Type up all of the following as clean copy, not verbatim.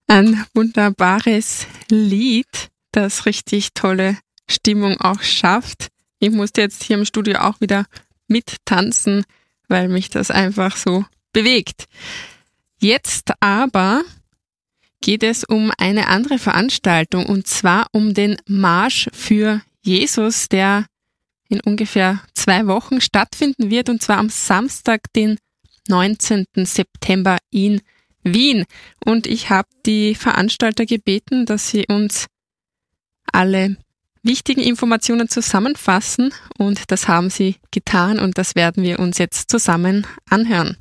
Ein wunderbares Lied, das richtig tolle Stimmung auch schafft. Ich musste jetzt hier im Studio auch wieder mittanzen, weil mich das einfach so bewegt. Jetzt aber geht es um eine andere Veranstaltung, und zwar um den Marsch für Jesus, der in ungefähr 2 Wochen stattfinden wird, und zwar am Samstag, den 19. September in Wien. Und ich habe die Veranstalter gebeten, dass sie uns alle wichtigen Informationen zusammenfassen, und das haben sie getan, und das werden wir uns jetzt zusammen anhören.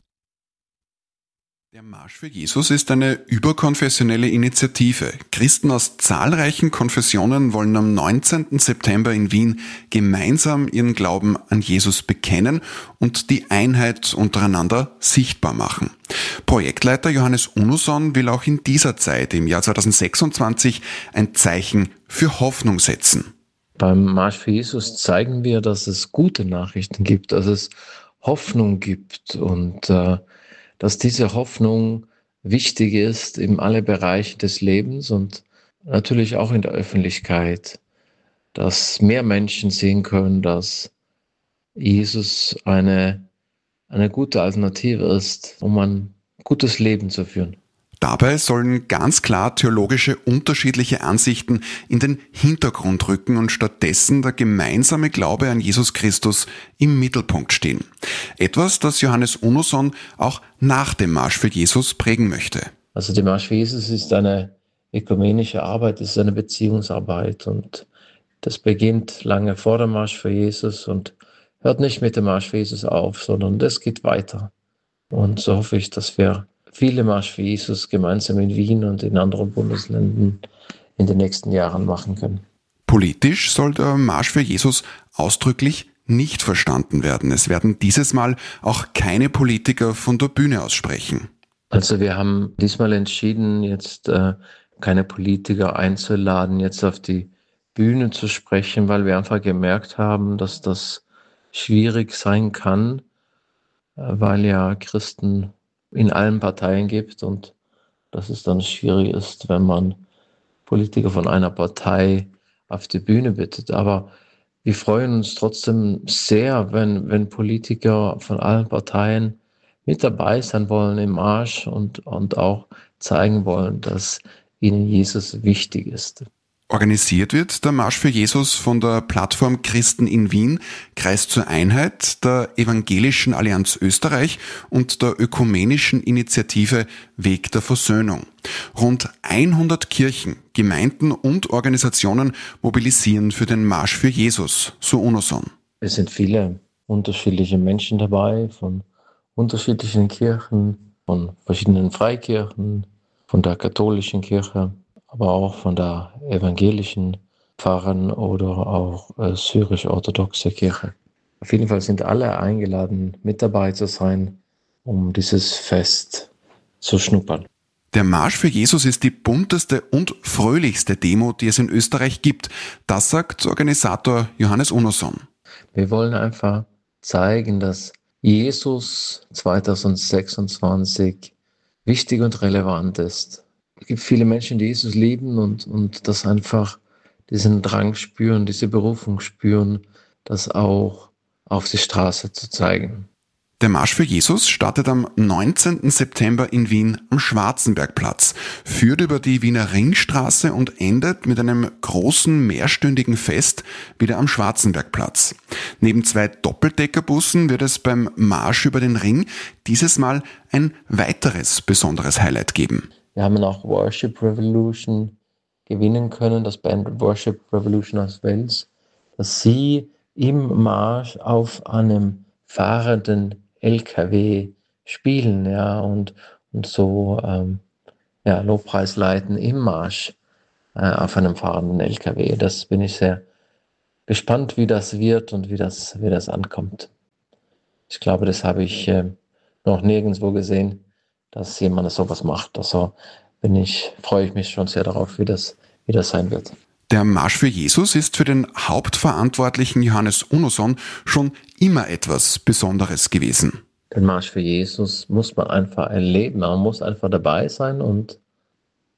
Der Marsch für Jesus ist eine überkonfessionelle Initiative. Christen aus zahlreichen Konfessionen wollen am 19. September in Wien gemeinsam ihren Glauben an Jesus bekennen und die Einheit untereinander sichtbar machen. Projektleiter Johannes Unoson will auch in dieser Zeit, im Jahr 2026, ein Zeichen für Hoffnung setzen. Beim Marsch für Jesus zeigen wir, dass es gute Nachrichten gibt, dass es Hoffnung gibt und dass diese Hoffnung wichtig ist in alle Bereiche des Lebens und natürlich auch in der Öffentlichkeit, dass mehr Menschen sehen können, dass Jesus eine gute Alternative ist, um ein gutes Leben zu führen. Dabei sollen ganz klar theologische unterschiedliche Ansichten in den Hintergrund rücken und stattdessen der gemeinsame Glaube an Jesus Christus im Mittelpunkt stehen. Etwas, das Johannes Unoson auch nach dem Marsch für Jesus prägen möchte. Also der Marsch für Jesus ist eine ökumenische Arbeit, ist eine Beziehungsarbeit, und das beginnt lange vor dem Marsch für Jesus und hört nicht mit dem Marsch für Jesus auf, sondern das geht weiter. Und so hoffe ich, dass wir viele Marsch für Jesus gemeinsam in Wien und in anderen Bundesländern in den nächsten Jahren machen können. Politisch soll der Marsch für Jesus ausdrücklich nicht verstanden werden. Es werden dieses Mal auch keine Politiker von der Bühne aus sprechen. Also wir haben diesmal entschieden, jetzt keine Politiker einzuladen, jetzt auf die Bühne zu sprechen, weil wir einfach gemerkt haben, dass das schwierig sein kann, weil ja Christen in allen Parteien gibt und dass es dann schwierig ist, wenn man Politiker von einer Partei auf die Bühne bittet. Aber wir freuen uns trotzdem sehr, wenn Politiker von allen Parteien mit dabei sein wollen im Marsch und auch zeigen wollen, dass ihnen Jesus wichtig ist. Organisiert wird der Marsch für Jesus von der Plattform Christen in Wien, Kreis zur Einheit, der Evangelischen Allianz Österreich und der ökumenischen Initiative Weg der Versöhnung. Rund 100 Kirchen, Gemeinden und Organisationen mobilisieren für den Marsch für Jesus, so Unoson. Es sind viele unterschiedliche Menschen dabei, von unterschiedlichen Kirchen, von verschiedenen Freikirchen, von der katholischen Kirche, aber auch von der evangelischen Pfarren oder auch syrisch-orthodoxe Kirche. Auf jeden Fall sind alle eingeladen, mit dabei zu sein, um dieses Fest zu schnuppern. Der Marsch für Jesus ist die bunteste und fröhlichste Demo, die es in Österreich gibt. Das sagt Organisator Johannes Unoson. Wir wollen einfach zeigen, dass Jesus 2026 wichtig und relevant ist. Es gibt viele Menschen, die Jesus lieben und das einfach diesen Drang spüren, diese Berufung spüren, das auch auf die Straße zu zeigen. Der Marsch für Jesus startet am 19. September in Wien am Schwarzenbergplatz, führt über die Wiener Ringstraße und endet mit einem großen mehrstündigen Fest wieder am Schwarzenbergplatz. Neben 2 Doppeldeckerbussen wird es beim Marsch über den Ring dieses Mal ein weiteres besonderes Highlight geben. Wir haben auch Worship Revolution gewinnen können, das Band Worship Revolution aus Wels, dass sie im Marsch auf einem fahrenden LKW spielen, ja, und so Lobpreis leiten im Marsch auf einem fahrenden LKW. Das bin ich sehr gespannt, wie das wird und wie das ankommt. Ich glaube, das habe ich noch nirgendwo gesehen, dass jemand sowas macht. Also freue ich mich schon sehr darauf, wie das sein wird. Der Marsch für Jesus ist für den Hauptverantwortlichen Johannes Unoson schon immer etwas Besonderes gewesen. Den Marsch für Jesus muss man einfach erleben. Man muss einfach dabei sein und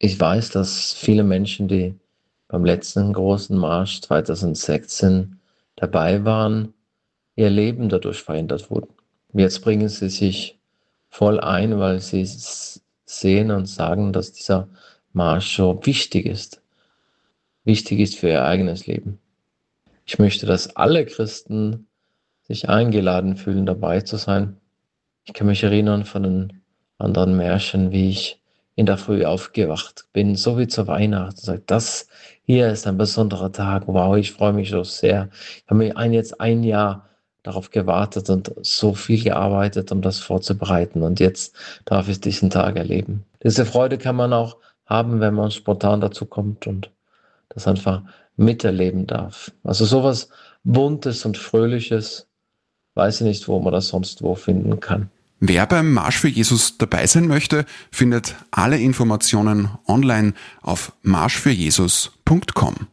Ich weiß, dass viele Menschen, die beim letzten großen Marsch 2016 dabei waren, ihr Leben dadurch verändert wurde. Jetzt bringen sie sich voll ein, weil sie sehen und sagen, dass dieser Marsch so wichtig ist für ihr eigenes Leben. Ich möchte, dass alle Christen sich eingeladen fühlen, dabei zu sein. Ich kann mich erinnern von den anderen Märschen, wie ich in der Früh aufgewacht bin, so wie zur Weihnachten. Sagt, das hier ist ein besonderer Tag. Wow, ich freue mich so sehr. Ich habe mir jetzt ein Jahr darauf gewartet und so viel gearbeitet, um das vorzubereiten. Und jetzt darf ich diesen Tag erleben. Diese Freude kann man auch haben, wenn man spontan dazu kommt und das einfach miterleben darf. Also sowas Buntes und Fröhliches, weiß ich nicht, wo man das sonst wo finden kann. Wer beim Marsch für Jesus dabei sein möchte, findet alle Informationen online auf marschfürjesus.com.